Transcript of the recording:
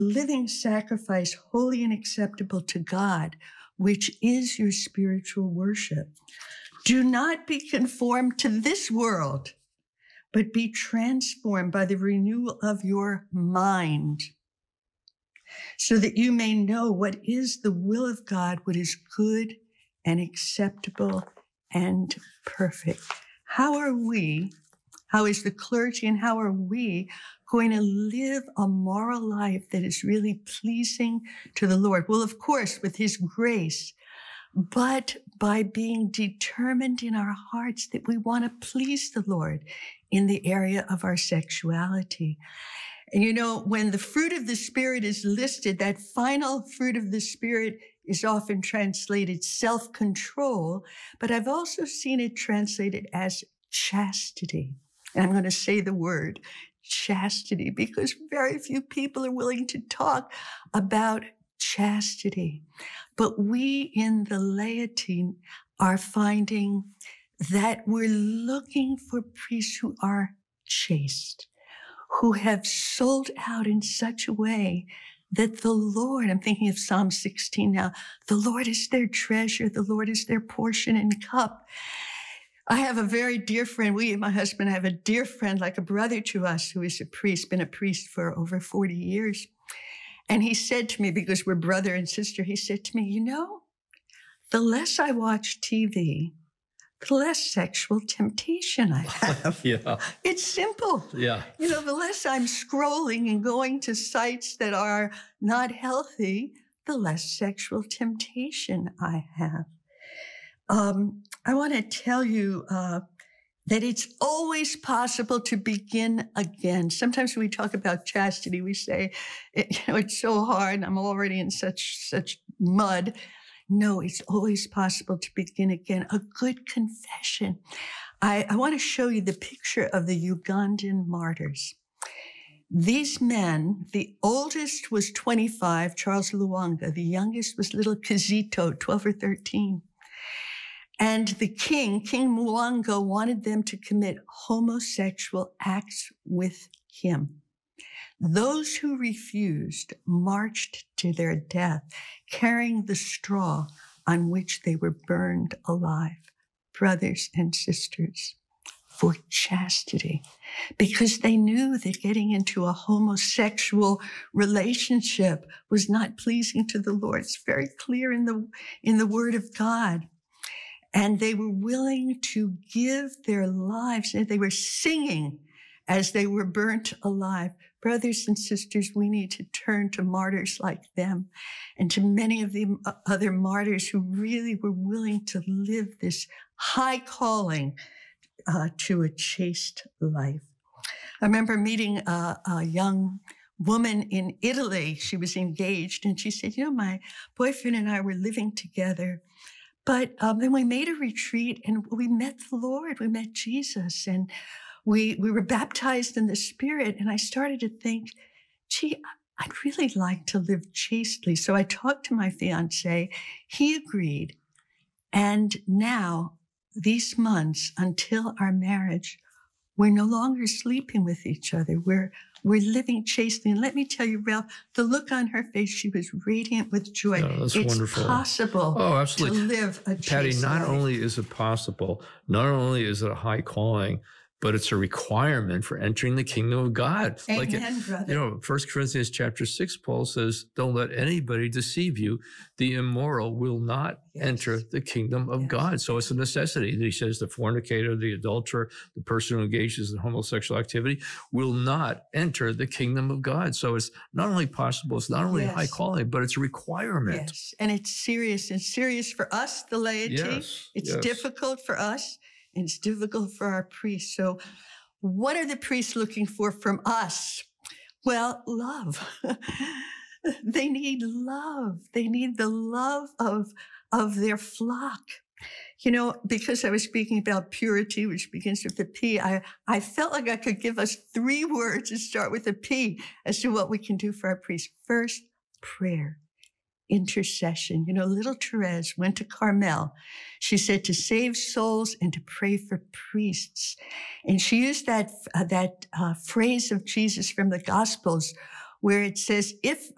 living sacrifice, holy and acceptable to God, which is your spiritual worship. Do not be conformed to this world, but be transformed by the renewal of your mind, so that you may know what is the will of God, what is good and acceptable and perfect. How is the clergy, and how are we going to live a moral life that is really pleasing to the Lord? Well, of course, with his grace, but by being determined in our hearts that we want to please the Lord in the area of our sexuality. And you know, when the fruit of the Spirit is listed, that final fruit of the Spirit is often translated self-control, but I've also seen it translated as chastity. And I'm going to say the word chastity because very few people are willing to talk about chastity. But we in the laity are finding that we're looking for priests who are chaste, who have sold out in such a way that the Lord, I'm thinking of Psalm 16 now, the Lord is their treasure, the Lord is their portion and cup. I have a very dear friend, my husband, I have a dear friend, like a brother to us, who is a priest, been a priest for over 40 years. And he said to me, because we're brother and sister, he said to me, you know, the less I watch TV, the less sexual temptation I have. Yeah. It's simple. Yeah. You know, the less I'm scrolling and going to sites that are not healthy, the less sexual temptation I have. I want to tell you that it's always possible to begin again. Sometimes when we talk about chastity, we say, it's so hard. I'm already in such mud. No, it's always possible to begin again. A good confession. I want to show you the picture of the Ugandan martyrs. These men, the oldest was 25, Charles Luanga. The youngest was little Kizito, 12 or 13. And the King Mwanga, wanted them to commit homosexual acts with him. Those who refused marched to their death, carrying the straw on which they were burned alive. Brothers and sisters, for chastity, because they knew that getting into a homosexual relationship was not pleasing to the Lord. It's very clear in the Word of God. And they were willing to give their lives, and they were singing as they were burnt alive. Brothers and sisters, we need to turn to martyrs like them and to many of the other martyrs who really were willing to live this high calling to a chaste life. I remember meeting a young woman in Italy. She was engaged, and she said, you know, my boyfriend and I were living together. But then we made a retreat and we met the Lord, we met Jesus, and we were baptized in the Spirit. And I started to think, gee, I'd really like to live chastely. So I talked to my fiance, he agreed. And now, these months until our marriage, we're no longer sleeping with each other. We're living chastely. And let me tell you, Ralph, the look on her face, she was radiant with joy. Oh, that's it's wonderful. Possible absolutely. to live a chaste Patty, not life. only is it possible, not only is it a high calling, but it's a requirement for entering the kingdom of God. Amen, brother. You know, 1 Corinthians chapter 6, Paul says, don't let anybody deceive you. The immoral will not enter the kingdom of God. So it's a necessity. He says the fornicator, the adulterer, the person who engages in homosexual activity will not enter the kingdom of God. So it's not only possible, it's not only a high calling, but it's a requirement. Yes, and it's serious. It's serious for us, the laity. It's difficult for us. And it's difficult for our priests. So what are the priests looking for from us? Well, love. They need love. They need the love of their flock. You know, because I was speaking about purity, which begins with a P, I felt like I could give us 3 words that start with a P as to what we can do for our priests. First, prayer. Intercession. You know, little Therese went to Carmel. She said to save souls and to pray for priests. And she used that phrase of Jesus from the Gospels where it says, if